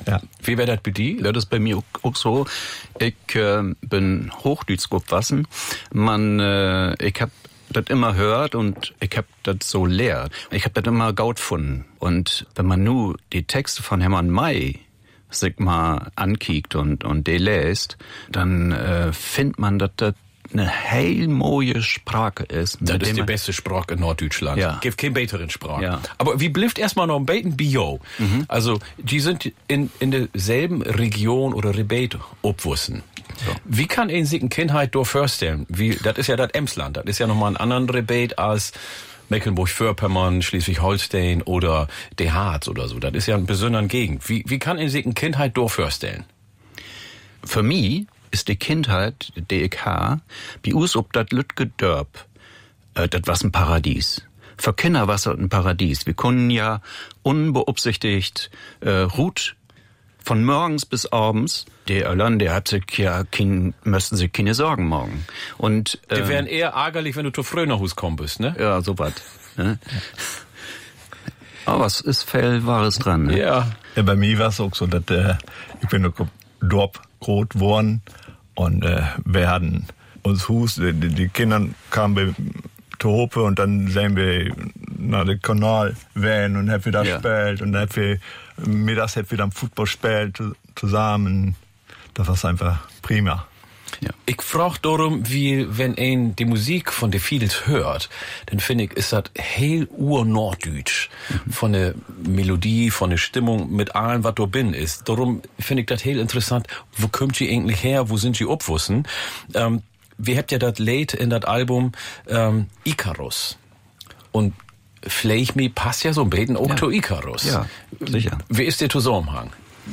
Ja. Wie wäre das bei dir? Das ist bei mir auch so. Ich bin Hochdütsch aufgewachsen. Ich hab das immer hört und ich hab das so lehrt. Ich hab das immer gaut gefunden. Und wenn man nur die Texte von Hermann May sich mal ankickt und die liest, dann findet man, dass das eine heil moje Sprache ist. Das ist die beste Sprache in Norddeutschland. Ja. Gibt keine besseren Sprache. Ja. Aber wie blifft erstmal noch ein Beten Bio? Also, die sind in derselben Region oder Rebate obwussen. So. Wie kann ein sich ein Kindheit vorstellen? Das ist ja das Emsland. Das ist ja nochmal ein anderen Rebate als Mecklenburg-Vorpommern, Schleswig-Holstein oder der Harz oder so. Das ist ja eine besondere Gegend. Wie kann ein sich ein Kindheit vorstellen? Für mich ist die Kindheit, die ich habe, bei uns ob das Lütge Dörp, das war ein Paradies. Für Kinder war es ein Paradies. Wir konnten ja unbeabsichtigt ruht von morgens bis abends. Der Irland, der hat sich ja müssten sich keine Sorgen machen. Und Die wären eher ärgerlich, wenn du zu früh nach Hause kommen bist, ne? ja, so was. Ne? Aber es ist viel Wahres dran. Ne? Ja. Ja, bei mir war es auch so, dass ich bin noch Dorf groß geworden und wir hatten uns Hus, die Kinder kamen zu Hope und dann sehen wir nach dem Kanal wählen und haben wir da gespielt und dann mittags haben wir dann Football gespielt zusammen. Das war einfach prima. Ja. Ich frage darum, wie, wenn ein die Musik von der Fields hört, dann finde ich, ist das heel ur-norddeutsch. Von der Melodie, von der Stimmung, mit allem, was da bin ist. Darum finde ich das heel interessant. Wo kommt die eigentlich her? Wo sind die obwussen? Wir habt ja das Lied in das Album, Icarus. Und Fleich Me passt ja so ein bisschen auch zu Icarus. Ja, sicher. Wie ist der Zusammenhang?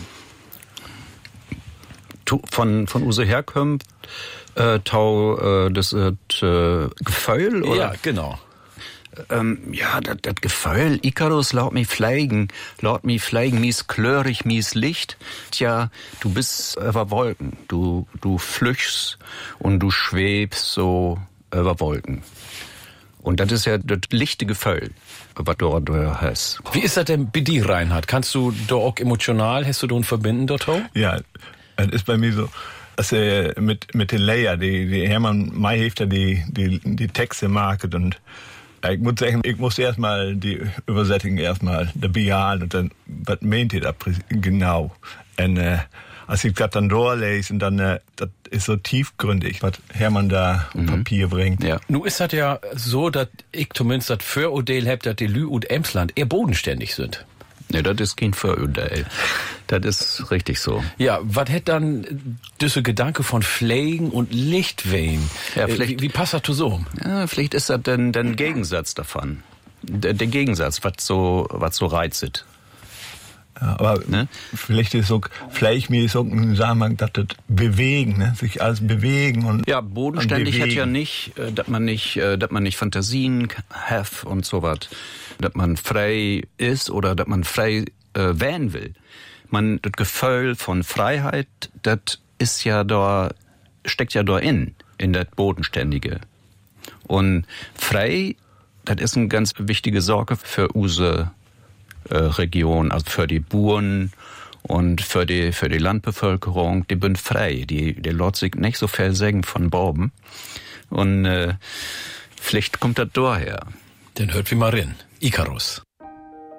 Von Use herkommt, das Gefühl, oder? Ja, genau. Das Gefühl, Icarus, laut mich fliegen, mies klörig, mies Licht. Tja, du bist über Wolken, du flüchst und du schwebst so über Wolken. Und das ist ja das lichte Gefühl, was du hast. Wie ist das denn bei dir, Reinhard? Kannst du da auch emotional, hast du da ein Verbinden dort? Ja, es ist bei mir so, dass mit den Layer, die Hermann May hilft ja die Texte market und ich muss sagen, ich muss erstmal die Übersetzung erstmal bejahen und dann, was meint ihr da genau? Und als ich das dann durchlese und dann, das ist so tiefgründig, was Hermann da auf Papier bringt. Ja. Nun ist das ja so, dass ich zumindest das Vorurteil habe, dass die Lü und Emsland eher bodenständig sind. Ne, das ist kein Vorurteil. Das ist richtig so. Ja, was hätte dann diese Gedanke von Pflegen und Lichtwehen? Ja, vielleicht, wie passt das so? Ja, vielleicht ist das dann der Gegensatz davon. Der Gegensatz, was so reizet. Ja, aber ne? Vielleicht ist mir so ein Zusammenhang, dass das bewegen, ne? Sich alles bewegen und ja, bodenständig hat ja nicht, dass man nicht Fantasien hat und so was, dass man frei ist oder dass man frei wählen will. Das Gefühl von Freiheit, das ist ja da, steckt ja da in das Bodenständige. Und frei, das ist eine ganz wichtige Sorge für unsere Region, also für die Bauern und für die Landbevölkerung, die sind frei, die lässt sich nicht so viel sagen von Bauben. Und vielleicht kommt das daher. Dann hört wie mal rein. Icarus.